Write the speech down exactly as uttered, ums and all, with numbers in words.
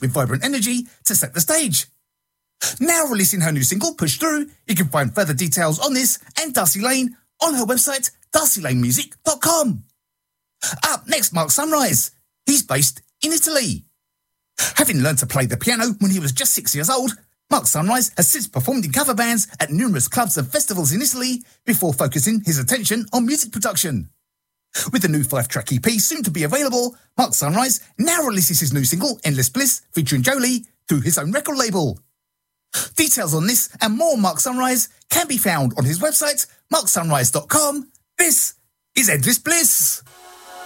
with vibrant energy to set the stage. Now releasing her new single, Push Through, you can find further details on this and Darcy Lane on her website, darcy lane music dot com. Up next, Mark Sunrise. He's based in Italy. Having learned to play the piano when he was just six years old, Mark Sunrise has since performed in cover bands at numerous clubs and festivals in Italy before focusing his attention on music production. With the new five-track E P soon to be available, Mark Sunrise now releases his new single, Endless Bliss, featuring Jolie, through his own record label. Details on this and more Mark Sunrise can be found on his website, mark sunrise dot com. This is Endless Bliss.